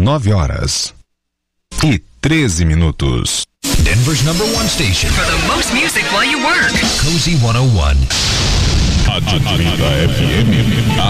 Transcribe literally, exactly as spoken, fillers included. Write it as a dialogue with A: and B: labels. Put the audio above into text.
A: nove horas e treze minutos.
B: Denver's number one station
C: for the most music while you work.
B: Cozy cento e um.
D: Atlanta F M, a